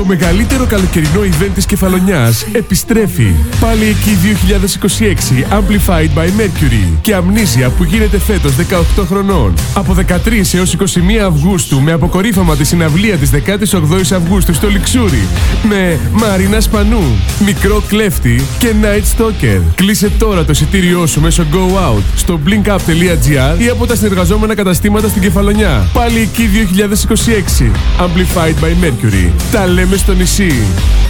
μεγαλύτερο καλοκαιρινό event της Κεφαλονιάς επιστρέφει. Πάλι εκεί 2026 Amplified by Mercury και Amnesia που γίνεται φέτος 18 χρονών. Από 13 έως 21 Αυγούστου με αποκορύφωμα τη συναυλία της 18ης Αυγούστου στο Λιξούρι με Μαρίνα Σπανού, Μικρό Κλέφτη και Night Stalker. Κλείσε τώρα το εισιτήριό σου μέσω Go Out στο blinkup.gr ή από τα συνεργαζόμενα καταστήματα στην Κεφαλονιά. Πάλι εκεί 2026 Amplified by Mercury. Τα λέμε στο νησί.